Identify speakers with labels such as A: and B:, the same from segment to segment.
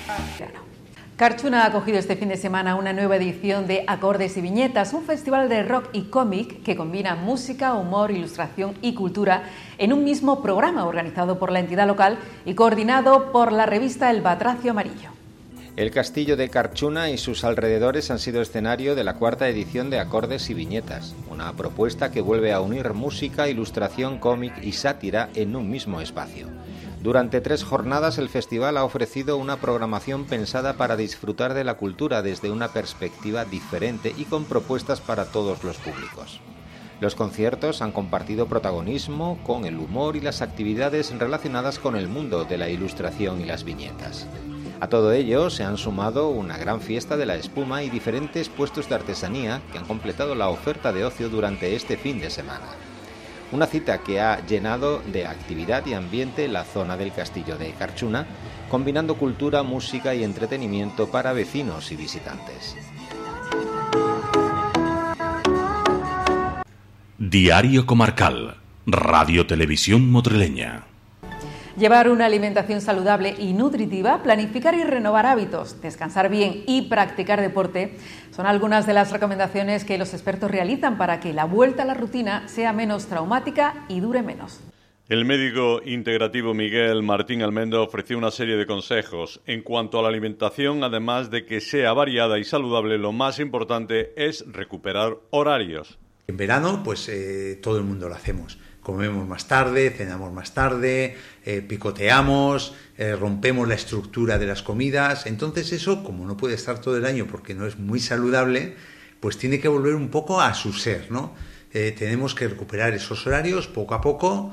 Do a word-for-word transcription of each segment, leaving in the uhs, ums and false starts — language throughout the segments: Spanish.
A: Carchuna ha acogido este fin de semana una nueva edición de Acordes y Viñetas, un festival de rock y cómic que combina música, humor, ilustración y cultura en un mismo programa organizado por la entidad local y coordinado por la revista El Batracio Amarillo.
B: El castillo de Carchuna y sus alrededores han sido escenario de la cuarta edición de Acordes y Viñetas, una propuesta que vuelve a unir música, ilustración, cómic y sátira en un mismo espacio. Durante tres jornadas el festival ha ofrecido una programación pensada para disfrutar de la cultura desde una perspectiva diferente y con propuestas para todos los públicos. Los conciertos han compartido protagonismo con el humor y las actividades relacionadas con el mundo de la ilustración y las viñetas. A todo ello se han sumado una gran fiesta de la espuma y diferentes puestos de artesanía que han completado la oferta de ocio durante este fin de semana. Una cita que ha llenado de actividad y ambiente la zona del castillo de Carchuna, combinando cultura, música y entretenimiento para vecinos y visitantes.
C: Diario Comarcal, Radio Televisión Motreleña.
A: Llevar una alimentación saludable y nutritiva, planificar y renovar hábitos, descansar bien y practicar deporte son algunas de las recomendaciones que los expertos realizan para que la vuelta a la rutina sea menos traumática y dure menos.
D: El médico integrativo Miguel Martín Almendro ofreció una serie de consejos. En cuanto a la alimentación, además de que sea variada y saludable, lo más importante es recuperar horarios.
E: En verano, pues eh, todo el mundo lo hacemos. Comemos más tarde, cenamos más tarde, eh, picoteamos, eh, rompemos la estructura de las comidas. Entonces eso, como no puede estar todo el año porque no es muy saludable, pues tiene que volver un poco a su ser, ¿no? Eh, tenemos que recuperar esos horarios poco a poco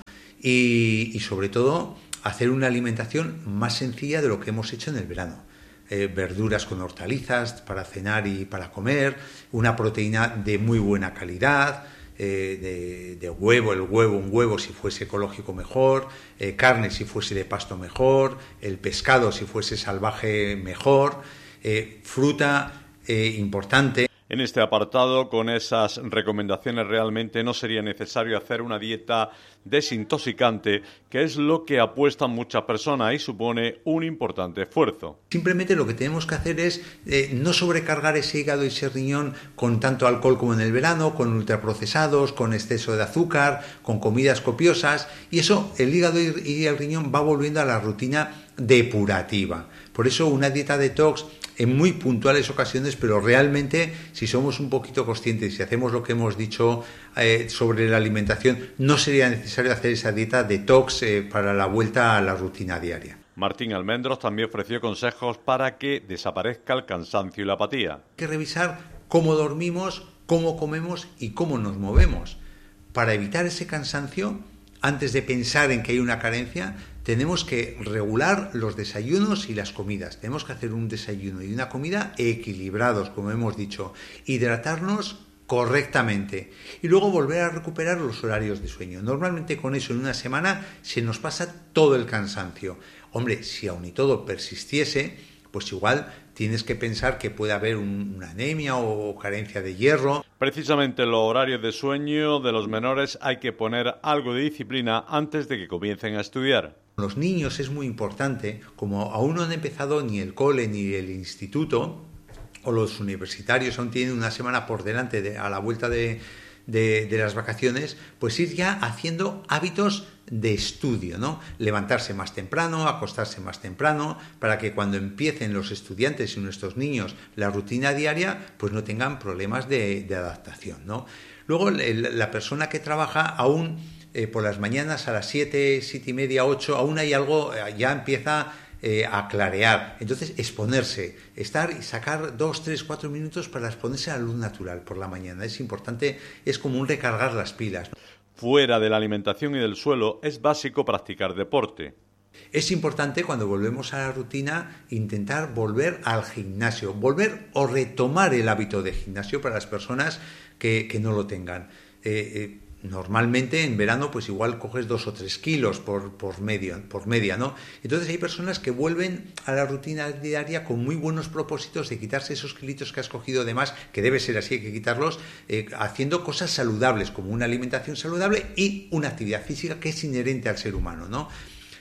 E: y, y sobre todo hacer una alimentación más sencilla de lo que hemos hecho en el verano. Eh, verduras con hortalizas para cenar y para comer, una proteína de muy buena calidad, Eh, de, de huevo, el huevo, un huevo si fuese ecológico mejor, eh, carne si fuese de pasto mejor, el pescado si fuese salvaje mejor, eh, fruta eh, importante.
D: En este apartado, con esas recomendaciones, realmente no sería necesario hacer una dieta desintoxicante, que es lo que apuestan muchas personas y supone un importante esfuerzo.
E: Simplemente lo que tenemos que hacer es eh, no sobrecargar ese hígado y ese riñón con tanto alcohol como en el verano, con ultraprocesados, con exceso de azúcar, con comidas copiosas, y eso el hígado y el riñón va volviendo a la rutina depurativa. Por eso una dieta detox en muy puntuales ocasiones, pero realmente si somos un poquito conscientes y si hacemos lo que hemos dicho eh, sobre la alimentación, no sería necesario hacer esa dieta detox eh, para la vuelta a la rutina diaria.
D: Martín Almendros también ofreció consejos para que desaparezca el cansancio y la apatía.
E: Hay que revisar cómo dormimos, cómo comemos y cómo nos movemos. Para evitar ese cansancio, antes de pensar en que hay una carencia, tenemos que regular los desayunos y las comidas. Tenemos que hacer un desayuno y una comida equilibrados, como hemos dicho. Hidratarnos correctamente. Y luego volver a recuperar los horarios de sueño. Normalmente con eso en una semana se nos pasa todo el cansancio. Hombre, si aún y todo persistiese, pues igual tienes que pensar que puede haber un, una anemia o carencia de hierro.
D: Precisamente en los horarios de sueño de los menores hay que poner algo de disciplina antes de que comiencen a estudiar.
E: Los niños es muy importante, como aún no han empezado ni el cole ni el instituto, o los universitarios aún tienen una semana por delante de, a la vuelta de, de, de las vacaciones, pues ir ya haciendo hábitos de estudio, ¿no? Levantarse más temprano, acostarse más temprano, para que cuando empiecen los estudiantes y nuestros niños la rutina diaria, pues no tengan problemas de, de adaptación, ¿no? Luego el, la persona que trabaja aún eh, por las mañanas a las siete, siete y media, ocho, aún hay algo, ya empieza eh, a clarear. Entonces exponerse, estar y sacar dos, tres, cuatro minutos para exponerse a la luz natural por la mañana. Es importante, es como un recargar las pilas, ¿no?
D: Fuera de la alimentación y del suelo, es básico practicar deporte.
E: Es importante cuando volvemos a la rutina intentar volver al gimnasio, volver o retomar el hábito de gimnasio para las personas que, que no lo tengan. Eh, eh, normalmente en verano pues igual coges dos o tres kilos por, por, medio, por media, ¿no? Entonces hay personas que vuelven a la rutina diaria con muy buenos propósitos de quitarse esos kilitos que has cogido de más, que debe ser así, hay que quitarlos, eh, haciendo cosas saludables como una alimentación saludable y una actividad física que es inherente al ser humano, ¿no?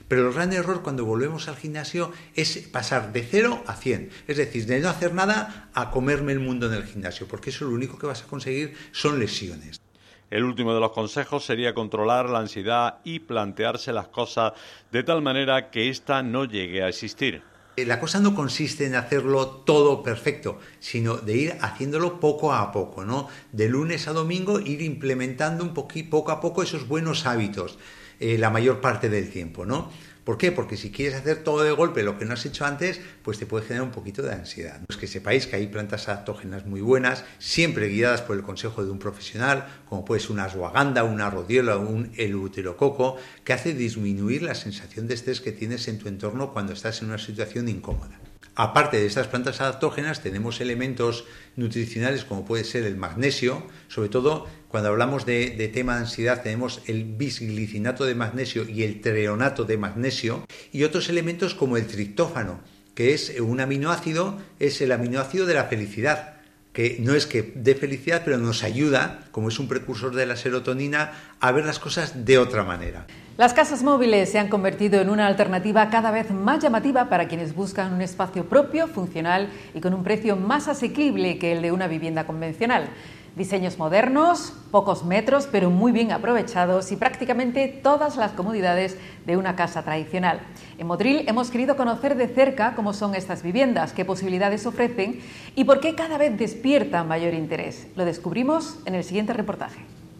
E: Pero el gran error cuando volvemos al gimnasio es pasar de cero a cien. Es decir, de no hacer nada a comerme el mundo en el gimnasio, porque eso lo único que vas a conseguir son lesiones.
D: El último de los consejos sería controlar la ansiedad y plantearse las cosas de tal manera que ésta no llegue a existir.
E: La cosa no consiste en hacerlo todo perfecto, sino de ir haciéndolo poco a poco, ¿no? De lunes a domingo ir implementando un poquito, poco a poco esos buenos hábitos, eh, la mayor parte del tiempo, ¿no? ¿Por qué? Porque si quieres hacer todo de golpe lo que no has hecho antes, pues te puede generar un poquito de ansiedad. Pues que sepáis que hay plantas adaptógenas muy buenas, siempre guiadas por el consejo de un profesional, como puede ser una ashwagandha, una rodiola o un eleuterococo, que hace disminuir la sensación de estrés que tienes en tu entorno cuando estás en una situación incómoda. Aparte de estas plantas adaptógenas, tenemos elementos nutricionales como puede ser el magnesio, sobre todo cuando hablamos de, de tema de ansiedad tenemos el bisglicinato de magnesio y el treonato de magnesio, y otros elementos como el triptófano, que es un aminoácido, es el aminoácido de la felicidad, que no es que dé felicidad, pero nos ayuda, como es un precursor de la serotonina, a ver las cosas de otra manera.
A: Las casas móviles se han convertido en una alternativa cada vez más llamativa para quienes buscan un espacio propio, funcional y con un precio más asequible que el de una vivienda convencional. Diseños modernos, pocos metros pero muy bien aprovechados y prácticamente todas las comodidades de una casa tradicional. En Motril hemos querido conocer de cerca cómo son estas viviendas, qué posibilidades ofrecen y por qué cada vez despiertan mayor interés. Lo descubrimos en el siguiente reportaje.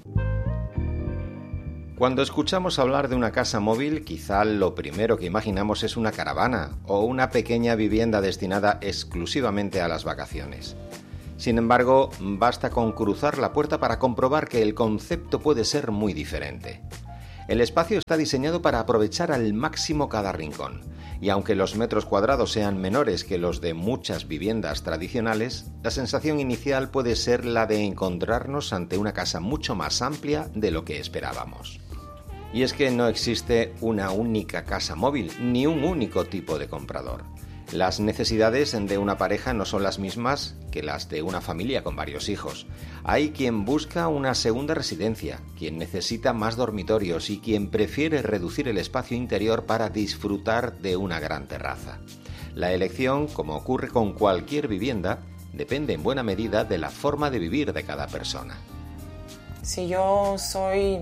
B: Cuando escuchamos hablar de una casa móvil, quizá lo primero que imaginamos es una caravana o una pequeña vivienda destinada exclusivamente a las vacaciones. Sin embargo, basta con cruzar la puerta para comprobar que el concepto puede ser muy diferente. El espacio está diseñado para aprovechar al máximo cada rincón, y aunque los metros cuadrados sean menores que los de muchas viviendas tradicionales, la sensación inicial puede ser la de encontrarnos ante una casa mucho más amplia de lo que esperábamos. Y es que no existe una única casa móvil, ni un único tipo de comprador. Las necesidades de una pareja no son las mismas que las de una familia con varios hijos. Hay quien busca una segunda residencia, quien necesita más dormitorios y quien prefiere reducir el espacio interior para disfrutar de una gran terraza. La elección, como ocurre con cualquier vivienda, depende en buena medida de la forma de vivir de cada persona.
F: Si yo soy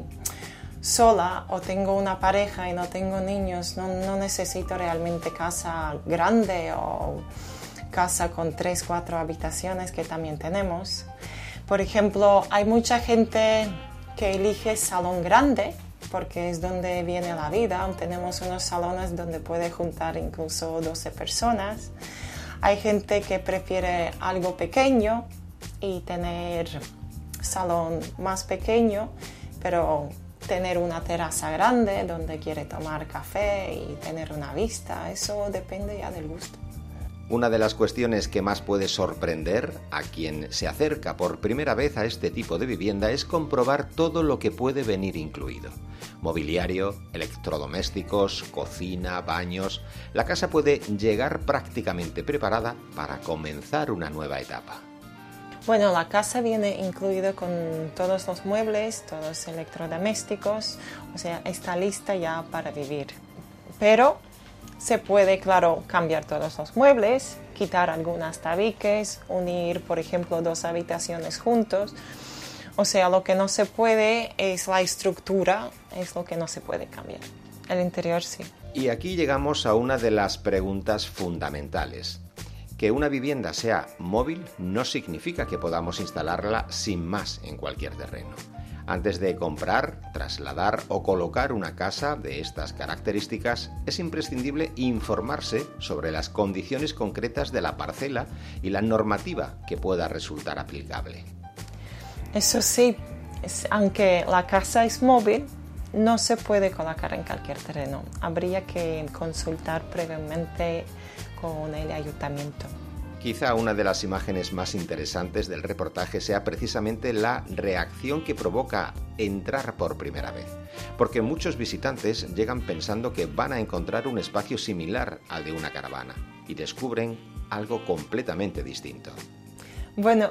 F: sola o tengo una pareja y no tengo niños, no, no necesito realmente casa grande o casa con tres, cuatro habitaciones que también tenemos. Por ejemplo, hay mucha gente que elige salón grande porque es donde viene la vida. Tenemos unos salones donde puede juntar incluso doce personas. Hay gente que prefiere algo pequeño y tener salón más pequeño, pero tener una terraza grande donde quiere tomar café y tener una vista. Eso depende ya del gusto.
B: Una de las cuestiones que más puede sorprender a quien se acerca por primera vez a este tipo de vivienda es comprobar todo lo que puede venir incluido. Mobiliario, electrodomésticos, cocina, baños. La casa puede llegar prácticamente preparada para comenzar una nueva etapa.
F: Bueno, la casa viene incluida con todos los muebles, todos los electrodomésticos, o sea, está lista ya para vivir. Pero se puede, claro, cambiar todos los muebles, quitar algunas tabiques, unir, por ejemplo, dos habitaciones juntos. O sea, lo que no se puede es la estructura, es lo que no se puede cambiar. El interior sí.
B: Y aquí llegamos a una de las preguntas fundamentales. Que una vivienda sea móvil no significa que podamos instalarla sin más en cualquier terreno. Antes de comprar, trasladar o colocar una casa de estas características, es imprescindible informarse sobre las condiciones concretas de la parcela y la normativa que pueda resultar aplicable.
F: Eso sí, es, aunque la casa es móvil, no se puede colocar en cualquier terreno. Habría que consultar previamente con el ayuntamiento.
B: Quizá una de las imágenes más interesantes del reportaje sea precisamente la reacción que provoca entrar por primera vez, porque muchos visitantes llegan pensando que van a encontrar un espacio similar al de una caravana y descubren algo completamente distinto.
F: Bueno,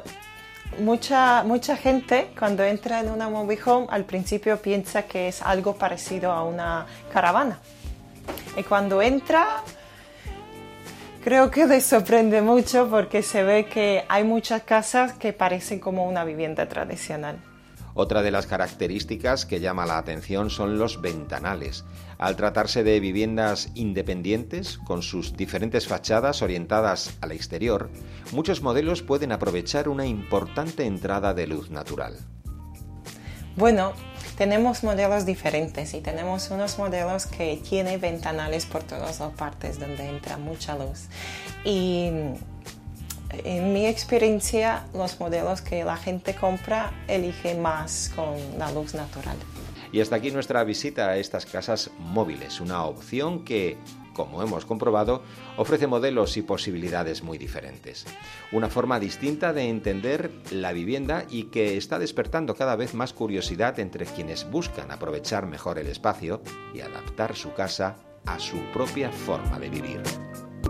F: mucha, mucha gente cuando entra en una mobile home al principio piensa que es algo parecido a una caravana. Y cuando entra, creo que le sorprende mucho porque se ve que hay muchas casas que parecen como una vivienda tradicional.
B: Otra de las características que llama la atención son los ventanales. Al tratarse de viviendas independientes, con sus diferentes fachadas orientadas al exterior, muchos modelos pueden aprovechar una importante entrada de luz natural.
F: Bueno, tenemos modelos diferentes y tenemos unos modelos que tienen ventanales por todas las partes donde entra mucha luz. Y en mi experiencia, los modelos que la gente compra elige más con la luz natural.
B: Y hasta aquí nuestra visita a estas casas móviles, una opción que, como hemos comprobado, ofrece modelos y posibilidades muy diferentes. Una forma distinta de entender la vivienda y que está despertando cada vez más curiosidad entre quienes buscan aprovechar mejor el espacio y adaptar su casa a su propia forma de vivir.